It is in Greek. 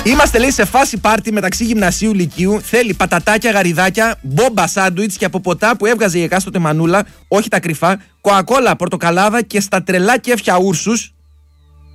Είμαστε, λέει, σε φάση πάρτι μεταξύ γυμνασίου λυκείου. Θέλει πατατάκια, γαριδάκια, μπόμπα σάντουιτς και από ποτά που έβγαζε η εκάστοτε μανούλα, όχι τα κρυφά, κοακόλα, πορτοκαλάδα και στα τρελά κέφια ούρσους.